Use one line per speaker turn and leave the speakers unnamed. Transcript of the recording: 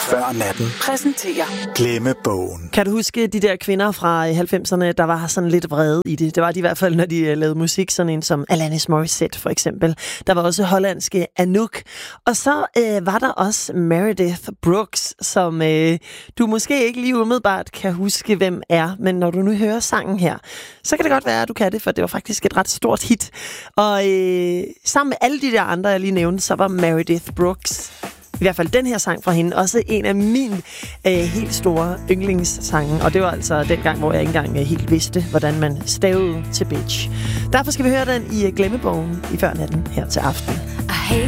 Før natten
præsenterer
Glemmebogen.
Kan du huske de der kvinder fra 90'erne, der var sådan lidt vrede i det? Det var de i hvert fald, når de lavede musik, sådan en som Alanis Morissette for eksempel. Der var også hollandske Anouk. Og så var der også Meredith Brooks, som du måske ikke lige umiddelbart kan huske, hvem er. Men når du nu hører sangen her, så kan det godt være, at du kan det, for det var faktisk et ret stort hit. Og sammen med alle de der andre, jeg lige nævnte, så var Meredith Brooks, i hvert fald den her sang fra hende, også en af mine helt store yndlingssange. Og det var altså den gang, hvor jeg ikke engang helt vidste, hvordan man stavede til bitch. Derfor skal vi høre den i Glemmebogen i Før natten her til aften.